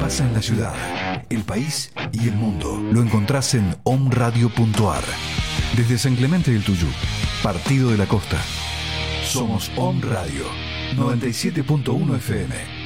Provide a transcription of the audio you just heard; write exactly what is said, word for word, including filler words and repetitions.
pasa en la ciudad, el país y el mundo lo encontrás en omradio punto ar. Desde San Clemente del Tuyú, Partido de la Costa. Somos Om Radio noventa y siete punto uno F M.